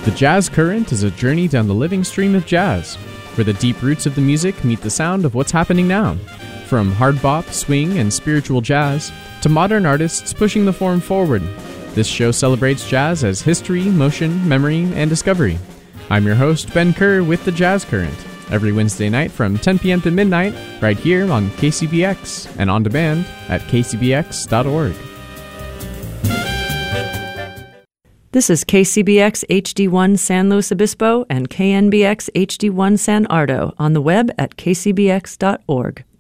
The Jazz Current is a journey down the living stream of jazz, where the deep roots of the music meet the sound of what's happening now. From hard bop, swing, and spiritual jazz, to modern artists pushing the form forward, this show celebrates jazz as history, motion, memory, and discovery. I'm your host, Ben Kerr, with The Jazz Current, every Wednesday night from 10 p.m. to midnight, right here on KCBX, and on demand at kcbx.org. This is KCBX HD1 San Luis Obispo and KNBX HD1 San Ardo on the web at kcbx.org.